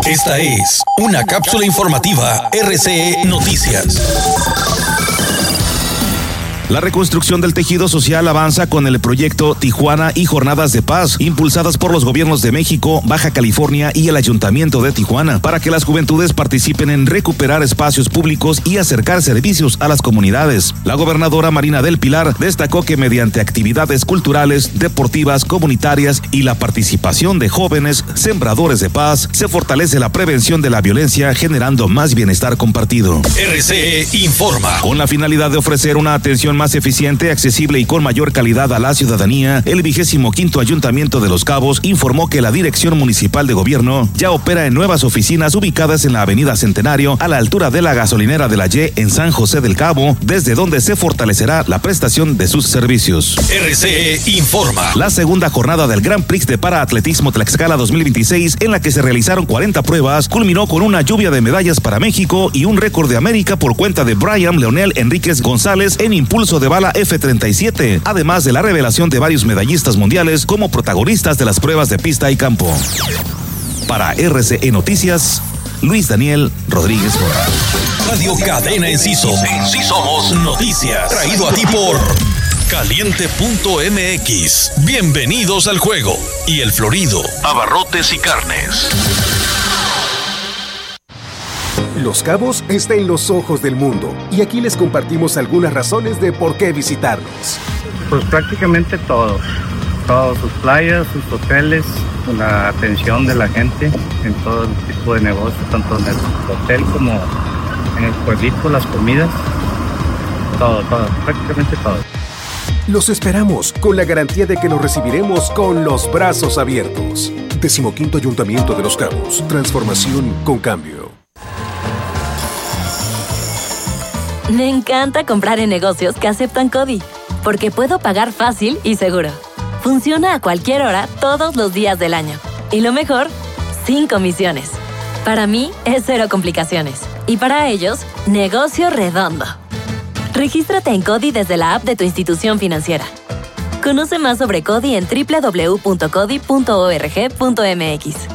Esta es una cápsula informativa RCE Noticias. La reconstrucción del tejido social avanza con el proyecto Tijuana y Jornadas de Paz, impulsadas por los gobiernos de México, Baja California y el Ayuntamiento de Tijuana, para que las juventudes participen en recuperar espacios públicos y acercar servicios a las comunidades. La gobernadora Marina del Pilar destacó que mediante actividades culturales, deportivas, comunitarias y la participación de jóvenes sembradores de paz, se fortalece la prevención de la violencia, generando más bienestar compartido. RCE informa. Con la finalidad de ofrecer una atención más eficiente, accesible y con mayor calidad a la ciudadanía, el 25º Ayuntamiento de Los Cabos informó que la Dirección Municipal de Gobierno ya opera en nuevas oficinas ubicadas en la Avenida Centenario, a la altura de la gasolinera de la Y en San José del Cabo, desde donde se fortalecerá la prestación de sus servicios. RCE informa. La segunda jornada del Grand Prix de Paraatletismo Tlaxcala 2026, en la que se realizaron 40 pruebas, culminó con una lluvia de medallas para México y un récord de América por cuenta de Brian Leonel Enríquez González en impulso de bala F-37, además de la revelación de varios medallistas mundiales como protagonistas de las pruebas de pista y campo. Para RCE Noticias, Luis Daniel Rodríguez Mora. Radio Cadena Enciso. Sí somos noticias. Traído a ti por Caliente.mx. Bienvenidos al juego. Y El Florido, abarrotes y carnes. Los Cabos está en los ojos del mundo y aquí les compartimos algunas razones de por qué visitarnos. Pues prácticamente todo, sus playas, sus hoteles, la atención de la gente en todo tipo de negocios, tanto en el hotel como en el pueblito, las comidas, todo, prácticamente todo. Los esperamos con la garantía de que los recibiremos con los brazos abiertos. 15º Ayuntamiento de Los Cabos, transformación con cambio. Me encanta comprar en negocios que aceptan CODI, porque puedo pagar fácil y seguro. Funciona a cualquier hora, todos los días del año. Y lo mejor, sin comisiones. Para mí, es cero complicaciones. Y para ellos, negocio redondo. Regístrate en CODI desde la app de tu institución financiera. Conoce más sobre CODI en www.codi.org.mx.